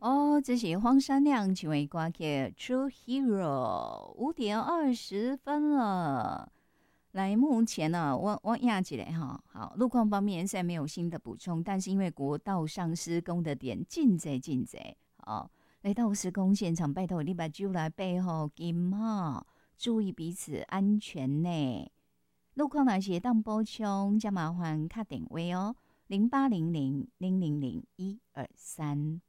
哦，这是荒山亮请为歌曲《True Hero》5:20了。来，目前呢，我压起来哈。好，路况方面现在没有新的补充，但是因为国道上施工的点进贼。好，来到施工现场，拜托你把酒来背后金哈，注意彼此安全呢。路况哪些当补充，加麻烦卡点位哦，0800000123。